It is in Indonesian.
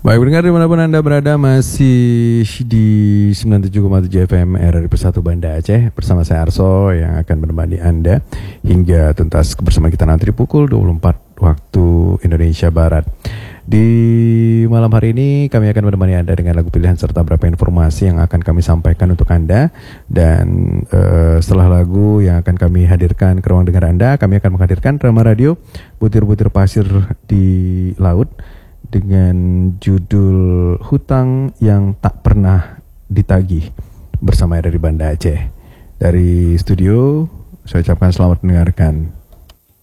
Baik, pendengar dimanapun Anda berada, masih di 97,7 FM RRI Persatu Banda Aceh bersama saya Arso yang akan menemani Anda hingga tuntas kebersamaan kita nanti di pukul 24 waktu Indonesia Barat. Di malam hari ini kami akan menemani Anda dengan lagu pilihan serta beberapa informasi yang akan kami sampaikan untuk Anda. Dan setelah lagu yang akan kami hadirkan ke ruang dengar Anda, kami akan menghadirkan drama radio Butir-Butir Pasir di Laut dengan judul Hutang yang Tak Pernah Ditagih bersama RRI Banda Aceh. Dari studio saya ucapkan selamat mendengarkan.